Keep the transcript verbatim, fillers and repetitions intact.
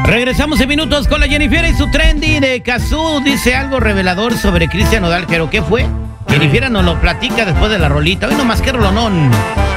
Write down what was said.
Regresamos en minutos con la Jennifer y su trendy de Cazú. Dice algo revelador sobre Cristian Nodal, pero ¿qué fue? Jennifer nos lo platica después de la rolita. Hoy nomás que rolonón.